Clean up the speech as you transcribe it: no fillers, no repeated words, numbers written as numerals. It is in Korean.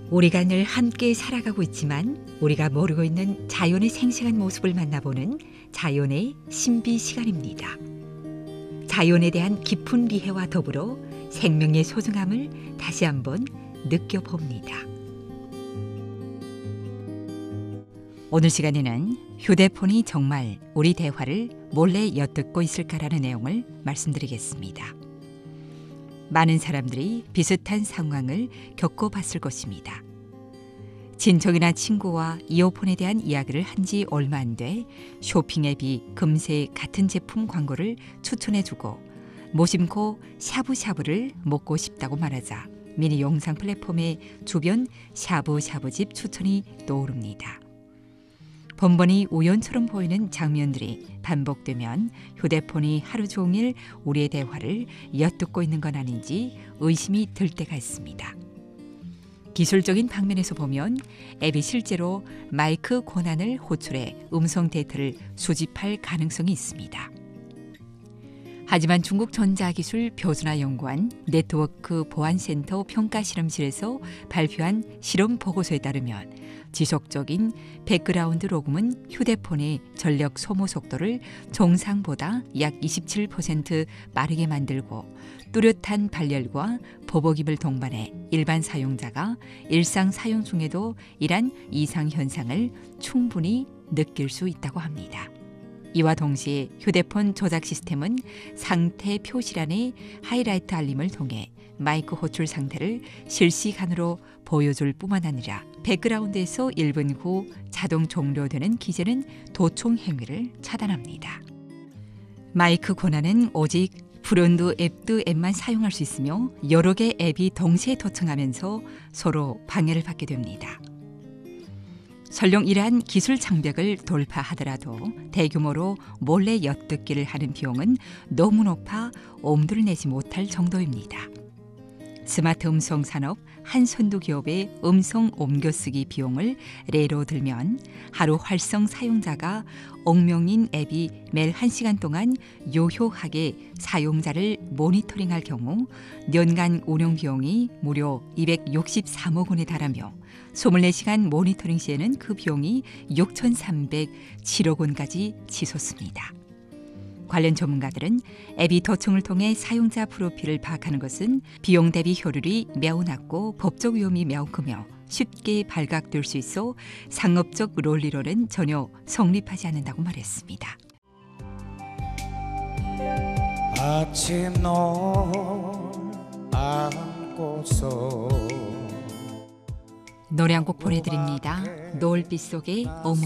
우리가 늘 함께 살아가고 있지만 우리가 모르고 있는 자연의 생생한 모습을 만나보는 자연의 신비 시간입니다. 자연에 대한 깊은 이해와 더불어 생명의 소중함을 다시 한번 느껴봅니다. 오늘 시간에는 휴대폰이 정말 우리 대화를 몰래 엿듣고 있을까라는 내용을 말씀드리겠습니다. 많은 사람들이 비슷한 상황을 겪어봤을 것입니다. 친척이나 친구와 이어폰에 대한 이야기를 한 지 얼마 안 돼 쇼핑 앱이 금세 같은 제품 광고를 추천해주고 무심코 샤브샤브를 먹고 싶다고 말하자 미니 영상 플랫폼의 주변 샤브샤브집 추천이 떠오릅니다. 번번이 우연처럼 보이는 장면들이 반복되면 휴대폰이 하루 종일 우리의 대화를 엿듣고 있는 건 아닌지 의심이 들 때가 있습니다. 기술적인 방면에서 보면 앱이 실제로 마이크 권한을 호출해 음성 데이터를 수집할 가능성이 있습니다. 하지만 중국 전자기술 표준화연구원 네트워크 보안센터 평가실험실에서 발표한 실험 보고서에 따르면 지속적인 백그라운드 녹음은 휴대폰의 전력 소모 속도를 정상보다 약 27% 빠르게 만들고 뚜렷한 발열과 보복임을 동반해 일반 사용자가 일상 사용 중에도 이러한 이상 현상을 충분히 느낄 수 있다고 합니다. 이와 동시에 휴대폰 조작 시스템은 상태 표시란의 하이라이트 알림을 통해 마이크 호출 상태를 실시간으로 보여줄 뿐만 아니라 백그라운드에서 1분 후 자동 종료되는 기재는 도청 행위를 차단합니다. 마이크 권한은 오직 브론드 앱만 사용할 수 있으며 여러 개의 앱이 동시에 도청하면서 서로 방해를 받게 됩니다. 설령 이러한 기술 장벽을 돌파하더라도 대규모로 몰래 엿듣기를 하는 비용은 너무 높아 엄두를 내지 못할 정도입니다. 스마트 음성 산업 한 선두 기업의 음성 옮겨쓰기 비용을 예로 들면 하루 활성 사용자가 억명인 앱이 매일 1시간 동안 요효하게 사용자를 모니터링할 경우 연간 운영 비용이 무려 263억 원에 달하며 24시간 모니터링 시에는 그 비용이 6,307억 원까지 치솟습니다. 관련 전문가들은 앱이 도청을 통해 사용자 프로필을 파악하는 것은 비용 대비 효율이 매우 낮고 법적 위험이 매우 크며 쉽게 발각될 수 있어 상업적 논리로는 전혀 성립하지 않는다고 말했습니다. 아침 널 안고서 노래 한 곡 보내드립니다. 노을빛 속의 어머니.